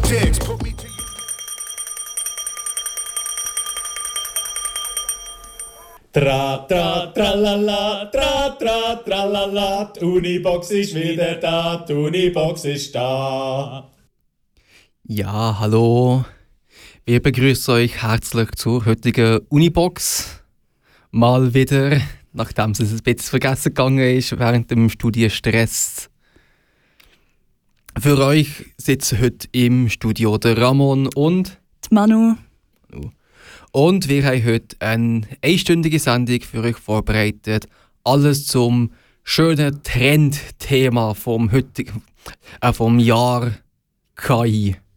dicks. Put me to your Tra, tra, tralala, tra, tra, tralala, die Unibox ist wieder da, die Unibox ist da. Ja, hallo. Wir begrüßen euch herzlich zur heutigen Unibox. Mal wieder, nachdem es ein bisschen vergessen gegangen ist, während dem Studienstress. Für euch sitzen heute im Studio der Ramon und Die Manu. Und wir haben heute eine einstündige Sendung für euch vorbereitet. Alles zum schönen Trendthema vom Jahr KI.